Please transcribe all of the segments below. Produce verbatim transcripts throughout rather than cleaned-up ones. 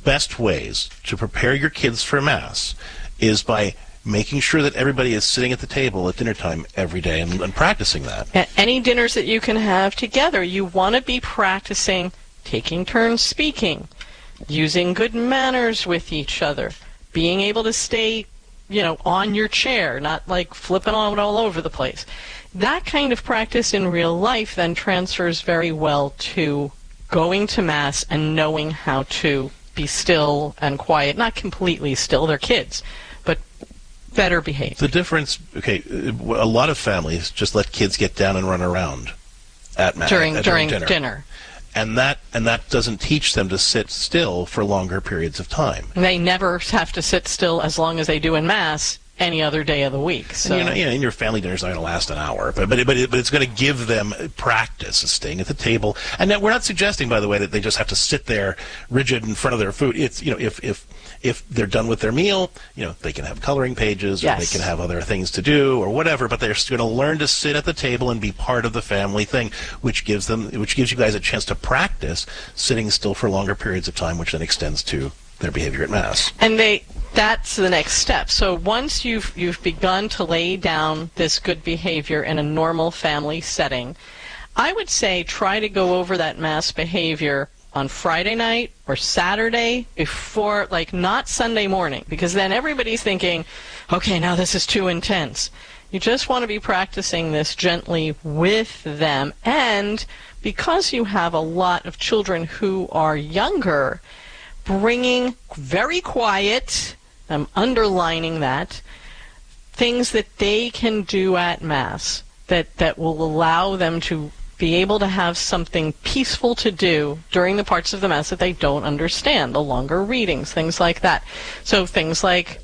best ways to prepare your kids for Mass is by making sure that everybody is sitting at the table at dinner time every day and, and practicing that. At any dinners that you can have together, you want to be practicing taking turns speaking, using good manners with each other, being able to stay, you know, on your chair, not like flipping on all over the place. That kind of practice in real life then transfers very well to going to Mass and knowing how to be still and quiet, not completely still, they're kids, but better behaved. The difference, okay, a lot of families just let kids get down and run around at Mass during, at, during, during dinner. dinner. And that and that doesn't teach them to sit still for longer periods of time. They never have to sit still as long as they do in Mass any other day of the week. So. And, you know, you know, in your family dinner's not going to last an hour, but but but, it, but it's going to give them practice of staying at the table. And that, we're not suggesting, by the way, that they just have to sit there rigid in front of their food. It's, you know, if if if they're done with their meal, you know, they can have coloring pages, or yes. they can have other things to do, or whatever. But they're going to learn to sit at the table and be part of the family thing, which gives them, which gives you guys a chance to practice sitting still for longer periods of time, which then extends to their behavior at Mass. And they that's the next step. So once you've you've begun to lay down this good behavior in a normal family setting, I would say try to go over that Mass behavior on Friday night or Saturday before, like, not Sunday morning, because then everybody's thinking, okay, now this is too intense. You just want to be practicing this gently with them. And because you have a lot of children who are younger, bringing very quiet, I'm underlining that, things that they can do at Mass that, that will allow them to be able to have something peaceful to do during the parts of the Mass that they don't understand, the longer readings, things like that. So things like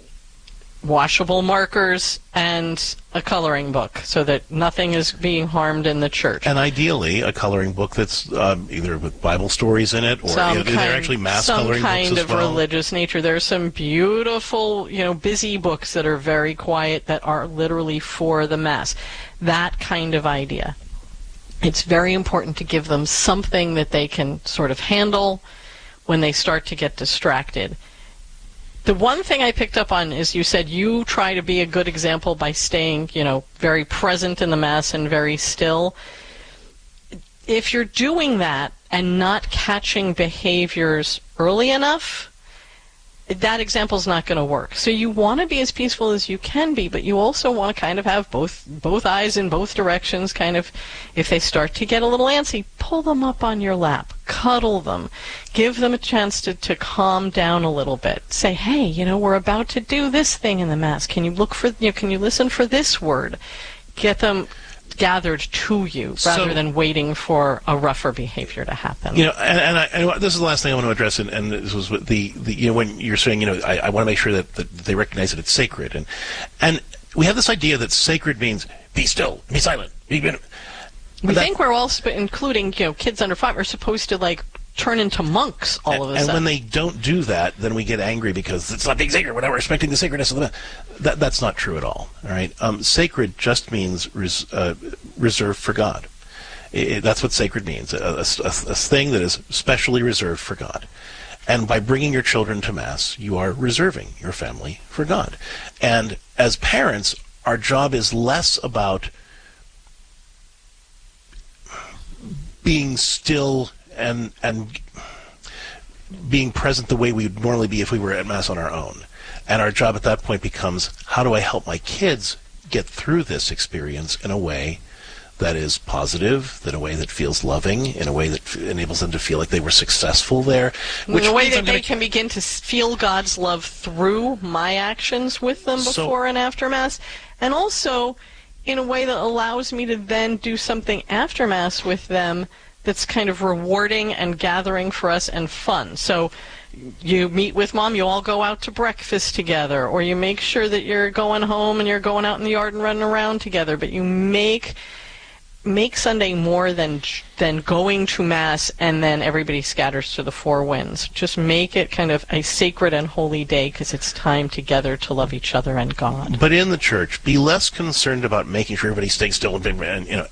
washable markers and a coloring book, so that nothing is being harmed in the church. And ideally, a coloring book that's um, either with Bible stories in it, or some you know, kind, they're actually Mass some coloring kind books as of well. religious nature. There are some beautiful, you know, busy books that are very quiet that are literally for the Mass. That kind of idea. It's very important to give them something that they can sort of handle when they start to get distracted. The one thing I picked up on is you said you try to be a good example by staying, you know, very present in the Mass and very still. If you're doing that and not catching behaviors early enough, that example's not going to work. So you want to be as peaceful as you can be, but you also want to kind of have both both eyes in both directions. Kind of, if they start to get a little antsy, pull them up on your lap, cuddle them, give them a chance to, to calm down a little bit. Say, hey, you know, we're about to do this thing in the Mass. Can you look for, you know, can you listen for this word? Get them gathered to you rather so, than waiting for a rougher behavior to happen. You know, and, and, I, and this is the last thing I want to address, and, and this was with the, the, you know, when you're saying, you know, I, I want to make sure that, that they recognize that it's sacred, and and we have this idea that sacred means be still, be silent. Be, be, we that, think we're all, sp- including, you know, kids under five, are supposed to, like, turn into monks all and, of a and sudden. when they don't do that, then we get angry because it's not being sacred. We're not respecting the sacredness of the Mass. That, that's not true at all. All right, um, sacred just means res, uh, reserved for God. It, it, that's what sacred means. A, a, a, a thing that is specially reserved for God. And by bringing your children to Mass, you are reserving your family for God. And as parents, our job is less about being still and and being present the way we would normally be if we were at Mass on our own. And our job at that point becomes, how do I help my kids get through this experience in a way that is positive, in a way that feels loving, in a way that f- enables them to feel like they were successful there. Which in a way that they can begin to feel God's love through my actions with them before so, and after Mass, and also in a way that allows me to then do something after Mass with them that's kind of rewarding and gathering for us and fun. So you meet with Mom, you all go out to breakfast together, or you make sure that you're going home and you're going out in the yard and running around together, but you make make Sunday more than than going to Mass and then everybody scatters to the four winds. Just make it kind of a sacred and holy day because it's time together to love each other and God. But in the church, be less concerned about making sure everybody stays still and, and you know,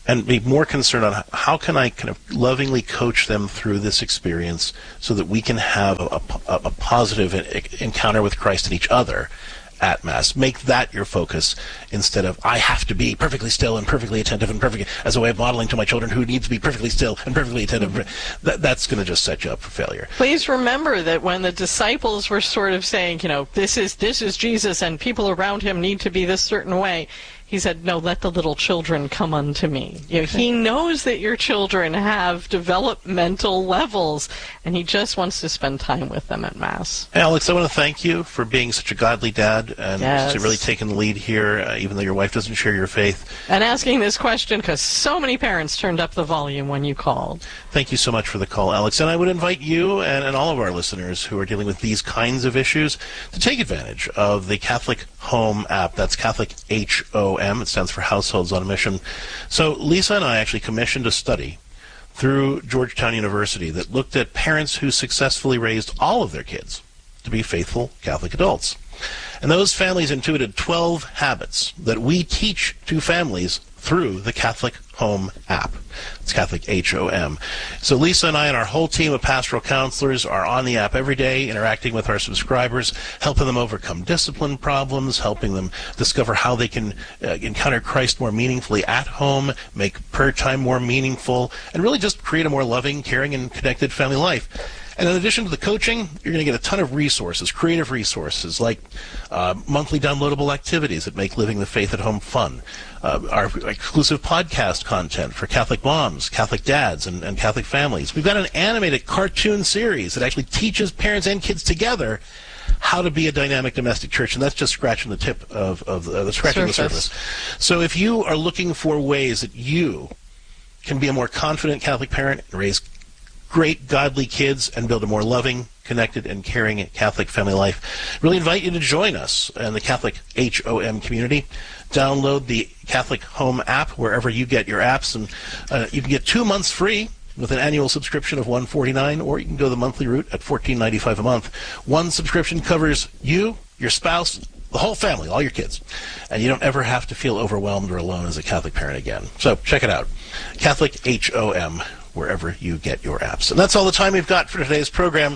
and be more concerned on how can I kind of lovingly coach them through this experience so that we can have a, a, a positive encounter with Christ and each other at Mass. Make that your focus instead of, I have to be perfectly still and perfectly attentive and perfect, as a way of modeling to my children who need to be perfectly still and perfectly attentive. Mm-hmm. That, that's going to just set you up for failure. Please remember that when the disciples were sort of saying, you know, this is this is Jesus and people around him need to be this certain way, he said, no, let the little children come unto me. You know, he knows that your children have developmental levels, and he just wants to spend time with them at Mass. Alex, I want to thank you for being such a godly dad and yes. to really taking the lead here, uh, even though your wife doesn't share your faith. And asking this question, because so many parents turned up the volume when you called. Thank you so much for the call, Alex. And I would invite you and, and all of our listeners who are dealing with these kinds of issues to take advantage of the Catholic Home app. That's Catholic H O M. It stands for Households on a Mission. So Lisa and I actually commissioned a study through Georgetown University that looked at parents who successfully raised all of their kids to be faithful Catholic adults. And those families intuited twelve habits that we teach to families through the Catholic Home app. It's Catholic H O M. So Lisa and I and our whole team of pastoral counselors are on the app every day, interacting with our subscribers, helping them overcome discipline problems, helping them discover how they can uh, encounter Christ more meaningfully at home, make prayer time more meaningful, and really just create a more loving, caring, and connected family life. And in addition to the coaching, you're going to get a ton of resources, creative resources, like uh, monthly downloadable activities that make living the faith at home fun, uh, our exclusive podcast content for Catholic moms, Catholic dads, and, and Catholic families. We've got an animated cartoon series that actually teaches parents and kids together how to be a dynamic domestic church, and that's just scratching the tip of, of uh, the scratching surface. the surface. So if you are looking for ways that you can be a more confident Catholic parent and raise great godly kids and build a more loving, connected, and caring Catholic family life, really invite you to join us in the Catholic H O M community. Download the Catholic Home app wherever you get your apps, and uh, you can get two months free with an annual subscription of one hundred forty-nine dollars, or you can go the monthly route at fourteen ninety-five a month. One subscription covers you, your spouse, the whole family, all your kids, and you don't ever have to feel overwhelmed or alone as a Catholic parent again. So check it out, Catholic H O M, wherever you get your apps. And that's all the time we've got for today's program.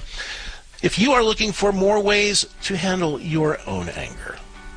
If you are looking for more ways to handle your own anger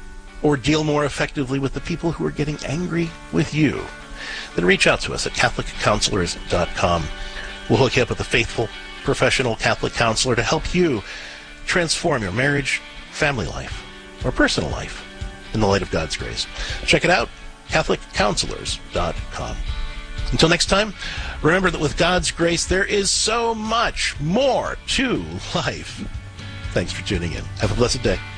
or deal more effectively with the people who are getting angry with you, then reach out to us at Catholic Counselors dot com. We'll hook you up with a faithful, professional Catholic counselor to help you transform your marriage, family life, or personal life in the light of God's grace. Check it out, Catholic Counselors dot com. Until next time, remember that with God's grace, there is so much more to life. Thanks for tuning in. Have a blessed day.